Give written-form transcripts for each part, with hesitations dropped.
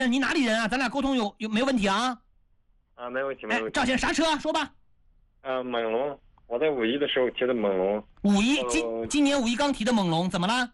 你哪里人啊？咱俩沟通有没有问题啊？ 啊，没问题，没问题。 赵先生，啥车？说吧。 猛龙，我在5·1的时候提的猛龙。 今年5·1刚提的猛龙，怎么了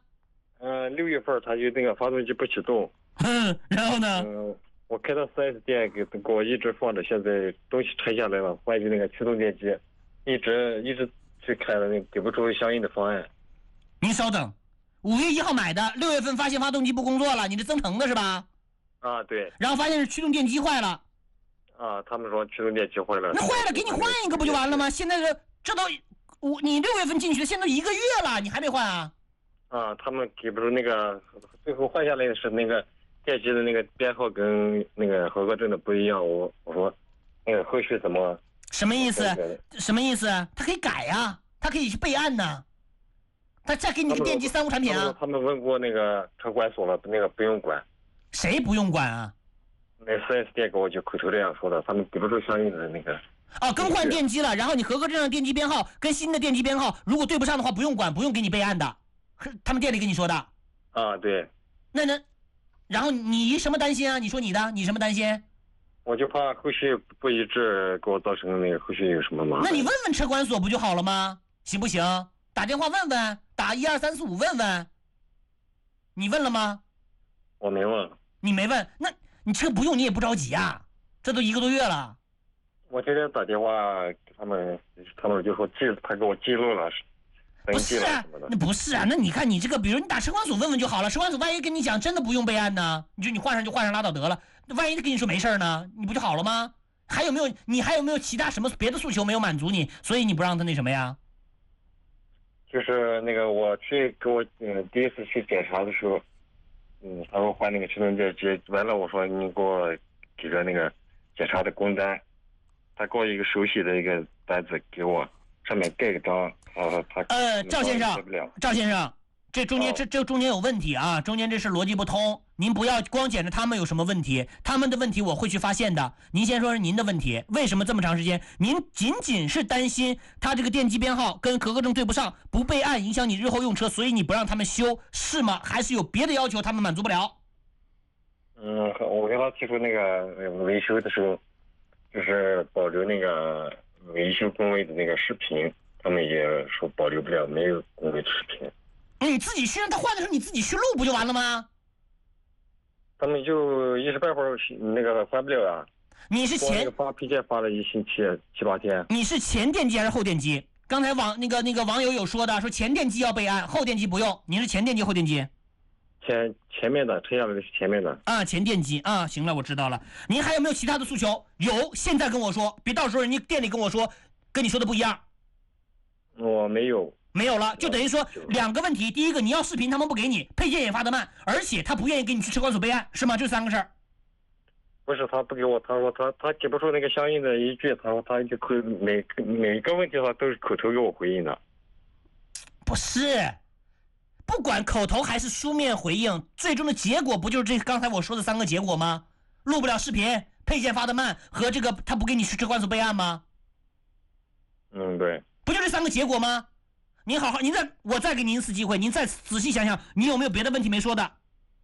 ？6月份它就那个发动机不启动。 然后呢？ 我开到4S店给我一直放着，现在东西拆下来了，换一个那个驱动电机，一直去开了，那给不出相应的方案。 您稍等，5月1号买的，6月份发现发动机不工作了，你是增程的是吧？ 啊，对。 然后发现是驱动电机坏了。 啊，他们说驱动电机坏了。 那坏了，给你换一个不就完了吗？现在这都你6月份进去的，现在都1个月了，你还没换啊？ 啊，他们给不出那个，最后换下来的是那个电机的那个编号跟那个合格证的不一样。我说那个后续怎么？ 什么意思？什么意思？他可以改呀，他可以去备案呢。他再给你个电机3无产品啊。 他们问过那个车管所了，那个不用管。 谁不用管啊？ 那 4S 店给我就口头这样说的，他们给不出相应的那个。 哦，更换电机了，然后你合格证上电机编号跟新的电机编号如果对不上的话，不用管，不用给你备案的。他们店里跟你说的。 啊，对。 那然后你什么担心啊？你说你的，你什么担心？ 我就怕后续不一致给我造成那个后续有什么麻烦。 那你问问车管所不就好了吗？行不行？打电话问问，打12345问问。你问了吗？ 我没问。 你没问，那你车不用你也不着急啊，这都1个多月了。 我今天打电话给他们就说他给我记录了。 不是啊，那不是啊，那你看你这个，比如你打车管所问问就好了，车管所万一跟你讲真的不用备案呢，你换上就换上拉倒得了，万一跟你说没事呢，你不就好了吗？你还有没有其他什么别的诉求没有满足你，所以你不让他那什么呀？ 就是那个我去给我第一次去检查的时候，他说换那个驱动电机，完了我说你给我给个那个检查的工单，他给我一个手写的一个单子给我，上面盖个章。 赵先生，这中间这中间有问题啊，中间这是逻辑不通。您不要光捡着他们有什么问题，他们的问题我会去发现的。您先说是您的问题，为什么这么长时间？您仅仅是担心他这个电机编号跟合格证对不上，不备案影响你日后用车，所以你不让他们修，是吗？还是有别的要求他们满足不了？ 我跟他提出那个维修的时候，就是保留那个维修工位的那个视频。他们也说保留不了，没有工位的视频。 你自己去让他换的时候，你自己去录不就完了吗？ 他们就一时半会儿那个换不了啊。 你是发批件发了1星期7、8天。 你是前电机还是后电机？刚才那个网友有说的，说前电机要备案，后电机不用。你是前电机后电机？ 前面的，拆下来的是前面的。 啊，前电机啊，行了，我知道了。您还有没有其他的诉求？有，现在跟我说，别到时候人家店里跟我说，跟你说的不一样。 我没有了，就等于说2个问题。第一个，你要视频他们不给你，配件也发得慢，而且他不愿意给你去车管所备案，是吗？这3个事儿。 不是他不给我，他说他给不出那个相应的依据，他说他就每个问题他都是口头给我回应的。 不是，不管口头还是书面回应，最终的结果不就是这刚才我说的3个结果吗？录不了视频，配件发得慢，和这个他不给你去车管所备案吗？ 对。 不就这3个结果吗？您好好，我再给您一次机会，您再仔细想想，你有没有别的问题没说的？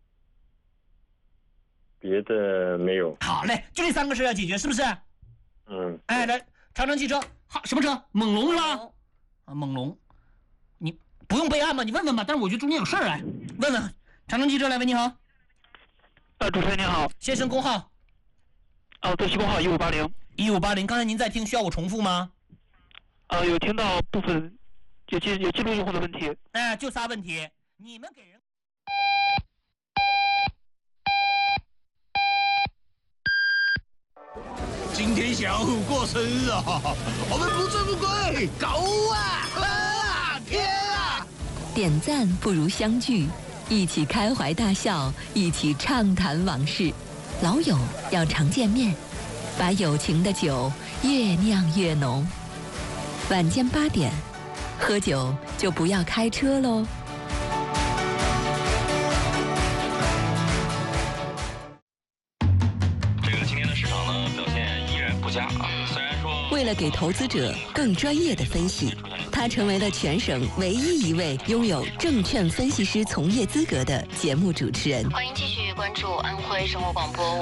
别的没有。 好嘞，就这3个事要解决，是不是？哎，来，长城汽车，什么车？猛龙是吧？啊，猛龙，你不用备案吗？你问问吧。但是我觉得中间有事儿，来问问长城汽车，来喂，你好。 主持人您好， 先生工号。 对，工号1580。 1580，刚才您在听，需要我重复吗？ 有听到部分有记录用户的问题。 就仨问题，你们给人。 今天小虎过生日啊，我们不醉不归，狗啊，喝啊，天啊！ 点赞不如相聚，一起开怀大笑，一起畅谈往事。老友要常见面，把友情的酒越酿越浓。晚间8点，喝酒就不要开车喽。 今天的市场呢表现依然不佳啊，虽然说为了给投资者更专业的分析，他成为了全省唯一一位拥有证券分析师从业资格的节目主持人。 欢迎继续关注。 关注安徽生活广播。